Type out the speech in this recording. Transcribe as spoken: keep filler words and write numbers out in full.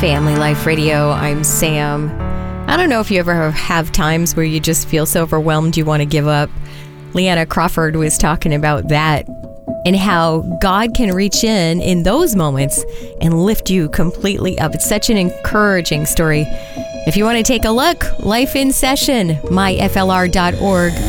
Family Life Radio. I'm Sam. I don't know if you ever have times where you just feel so overwhelmed you want to give up. Leanna Crawford was talking about that and how God can reach in in those moments and lift you completely up. It's such an encouraging story. If you want to take a look, Life in Session, my F L R dot org.